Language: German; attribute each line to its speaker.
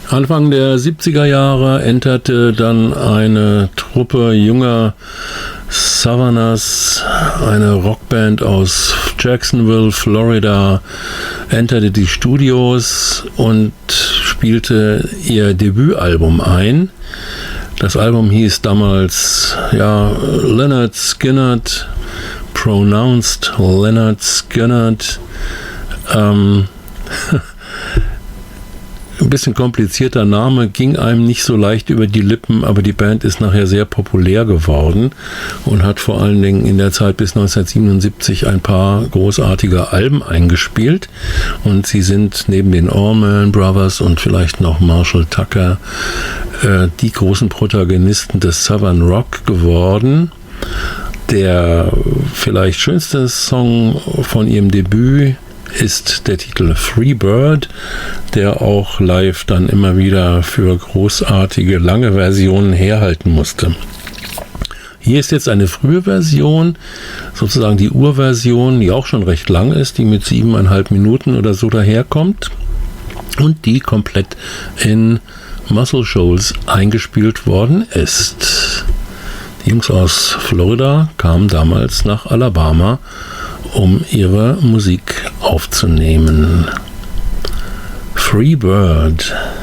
Speaker 1: Anfang der 70er Jahre enterte dann eine Truppe junger Southerners, eine Rockband aus Jacksonville, Florida, enterte die Studios und spielte ihr Debütalbum ein. Das Album hieß damals Lynyrd Skynyrd, pronounced Lynyrd Skynyrd. Ein bisschen komplizierter Name, ging einem nicht so leicht über die Lippen, aber die Band ist nachher sehr populär geworden und hat vor allen Dingen in der Zeit bis 1977 ein paar großartige Alben eingespielt. Und sie sind neben den Allman Brothers und vielleicht noch Marshall Tucker die großen Protagonisten des Southern Rock geworden. Der vielleicht schönste Song von ihrem Debüt ist der Titel Free Bird, der auch live dann immer wieder für großartige, lange Versionen herhalten musste. Hier ist jetzt eine frühe Version, sozusagen die Urversion, die auch schon recht lang ist, die mit 7,5 Minuten oder so daherkommt und die komplett in Muscle Shoals eingespielt worden ist. Die Jungs aus Florida kamen damals nach Alabama, um ihre Musik aufzunehmen. Free Bird.